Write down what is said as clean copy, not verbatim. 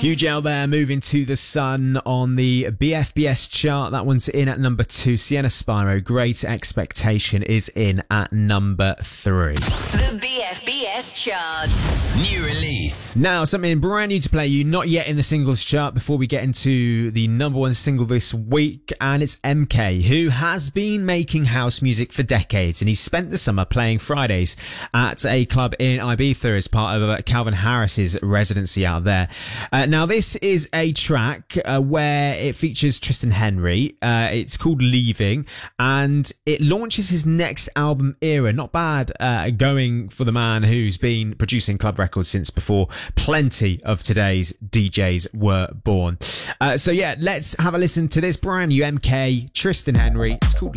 Huge L there, moving to the sun on the BFBS chart. That one's in at number 2. Sienna Spyro, Great Expectation, is in at number 3. The BFBS chart. New release. Now, something brand new to play you, not yet in the singles chart before we get into the number 1 single this week, and it's MK, who has been making house music for decades, and he spent the summer playing Fridays at a club in Ibiza as part of Calvin Harris's residency out there. Now, this is a track where it features Tristan Henry. It's called Leaving, and it launches his next album, Era. Not bad going for the man who's been producing club records since before plenty of today's DJs were born. So yeah, let's have a listen to this brand new MK, Tristan Henry. It's called